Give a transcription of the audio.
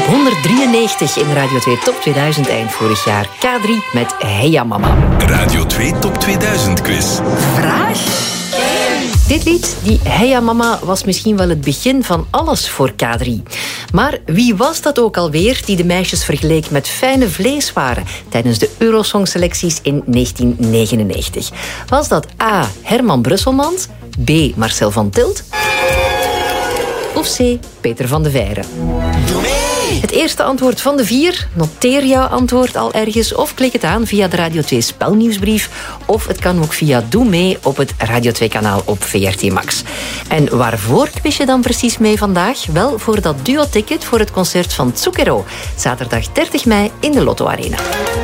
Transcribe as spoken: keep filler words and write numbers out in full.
honderddrieënnegentig in Radio twee Top tweeduizend eind vorig jaar. K drie met Heya Mama. Radio twee Top tweeduizend quiz. Vraag? Dit lied, die Heya Mama, was misschien wel het begin van alles voor K drie. Maar wie was dat ook alweer die de meisjes vergeleek met fijne vleeswaren tijdens de Eurosong-selecties in negentien negenennegentig? Was dat A. Herman Brusselmans, B. Marcel van Tilt of C. Peter van de Veire? Het eerste antwoord van de vier. Noteer jouw antwoord al ergens of klik het aan via de Radio twee spelnieuwsbrief. Of het kan ook via Doe Mee op het Radio twee kanaal op V R T Max. En waarvoor quiz je dan precies mee vandaag? Wel voor dat duo-ticket voor het concert van Zucchero. Zaterdag dertig mei in de Lotto Arena.